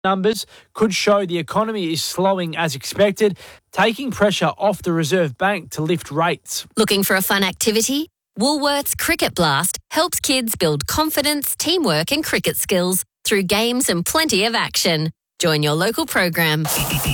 numbers could show the economy is slowing as expected, taking pressure off the Reserve Bank to lift rates. Looking for a fun activity? Woolworths Cricket Blast helps kids build confidence, teamwork and cricket skills through games and plenty of action. Join your local program.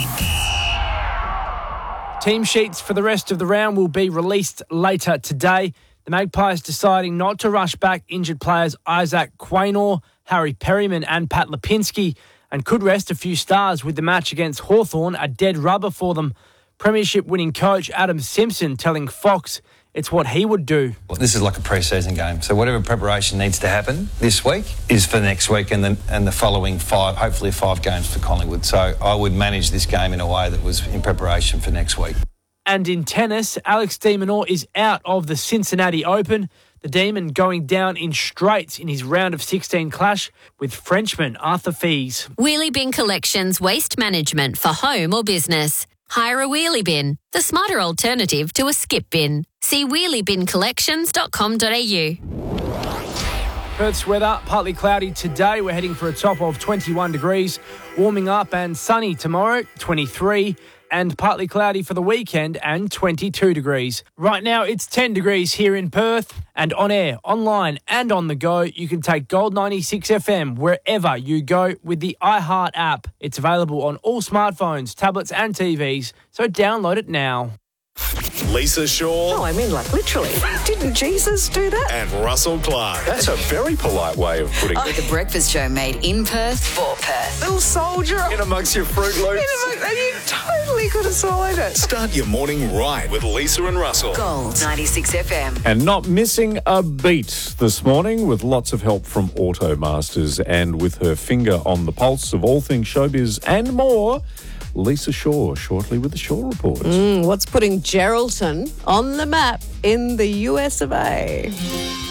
Team sheets for the rest of the round will be released later today. The Magpies deciding not to rush back injured players Isaac Quaynor, Harry Perryman and Pat Lipinski, and could rest a few stars with the match against Hawthorn a dead rubber for them. Premiership-winning coach Adam Simpson telling Fox it's what he would do. Well, this is like a pre-season game, so whatever preparation needs to happen this week is for next week and the following hopefully five games for Collingwood. So I would manage this game in a way that was in preparation for next week. And in tennis, Alex de Minaur is out of the Cincinnati Open. The Demon going down in straights in his round of 16 clash with Frenchman Arthur Fees. Wheelie Bin Collections Waste Management for home or business. Hire a wheelie bin, the smarter alternative to a skip bin. See wheeliebincollections.com.au. Perth's weather, partly cloudy today. We're heading for a top of 21 degrees. Warming up and sunny tomorrow, 23. And partly cloudy for the weekend and 22 degrees. Right now, it's 10 degrees here in Perth. And on air, online and on the go, you can take Gold 96 FM wherever you go with the iHeart app. It's available on all smartphones, tablets and TVs, so download it now. Lisa Shaw. Oh, I mean, like, literally. Didn't Jesus do that? And Russell Clark. That's a very polite way of putting it. The Breakfast Show made in Perth for Perth. Little soldier. In amongst your Fruit Loops. And you totally could have swallowed it. Start your morning right with Lisa and Russell. Gold 96 FM. And not missing a beat this morning with lots of help from Automasters and with her finger on the pulse of all things showbiz and more, Lisa Shaw, shortly with the Shaw Report. What's putting Geraldton on the map in the US of A?